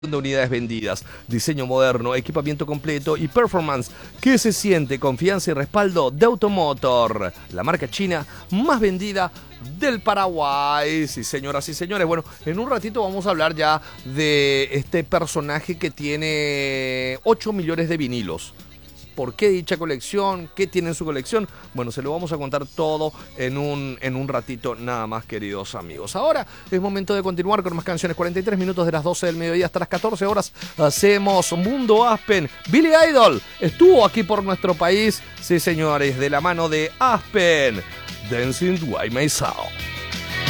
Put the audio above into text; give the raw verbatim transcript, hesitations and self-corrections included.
De unidades vendidas, diseño moderno, equipamiento completo y performance que se siente, confianza y respaldo de Automotor, la marca china más vendida del Paraguay. Sí, señoras y señores, bueno, en un ratito vamos a hablar ya de este personaje que tiene ocho millones de vinilos. ¿Por qué dicha colección? ¿Qué tiene en su colección? Bueno, se lo vamos a contar todo en un, en un ratito nada más, queridos amigos. Ahora es momento de continuar con más canciones. cuarenta y tres minutos de las doce del mediodía hasta las catorce horas. Hacemos Mundo Aspen. Billy Idol estuvo aquí por nuestro país. Sí, señores, de la mano de Aspen. Dancing Way Myself.